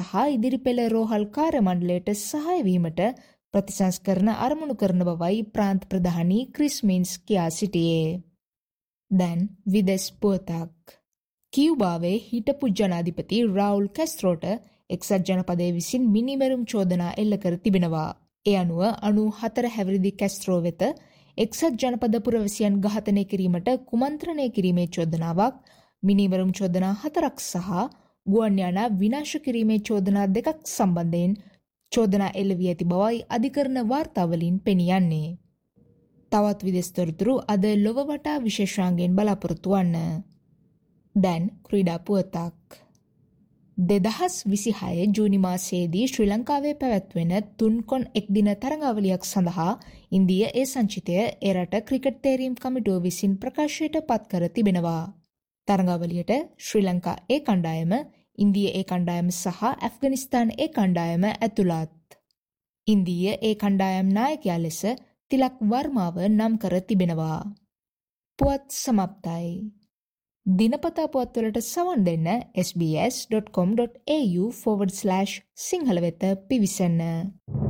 සහ ඉදිරි පෙළ රෝහල් කාර්ය මණ්ඩලයට සහාය වීමට ප්‍රතිසංස්කරණ අරමුණු කරන බවයි ප්‍රාන්ත ප්‍රධානී ක්‍රිස් මින්ස් කියා සිටියේ. දැන් විදෙස් පුවතක්. කියුබාවේ හිටපු ජනාධිපති රාවුල් කැස්ට්‍රෝට එක්සත් ජනපදය විසින් මිනිමැරුම් චෝදනා එල්ල කර තිබෙනවා. ඒ අනුව 94 හැවිරිදි කැස්ට්‍රෝ වෙත එක්සත් ජනපද පුරවැසියන් ඝාතනය කිරීමට කුමන්ත්‍රණය කිරීමේ චෝදනාවක්, මිනිමැරුම් චෝදනා 4ක් සහ ගුවන් යානා විනාශ කිරීමේ චෝදනා 2ක් සම්බන්ධයෙන් චෝදනා එල්ල වී ඇති බවයි අධිකරණ වාර්තාවලින් පෙනී යන්නේ. තවත් විදෙස් තොරතුරු අද ලොව වටා විශේෂාංගයෙන් බලාපොරොත්තු වන්න. දැන් ක්‍රීඩා පුවතක්. 2026 ජූනි මාසයේදී ශ්‍රී ලංකාවේ පැවැත්වෙන තුන්කොන් එක්දින තරඟාවලියක් සඳහා ඉන්දීය ඒ සංචිතය ඒ රට ක්‍රිකට් තේරීම් කමිටුව විසින් ප්‍රකාශයට පත් කර තිබෙනවා. තරඟාවලියට ශ්‍රී ලංකා ඒ කණ්ඩායම, ඉන්දීය ඒ කණ්ඩායම සහ ඇෆ්ගනිස්තාන් ඒ කණ්ඩායම ඇතුළත්. ඉන්දීය ඒ කණ්ඩායම් නායකයා ලෙස තිලක් වර්මාව නම් කර තිබෙනවා. පුවත් සමප්තයි. දිනපතා පුවත්වලට සවන් දෙන්න sbs.com.au/සිංහල වෙත පිවිසන්න.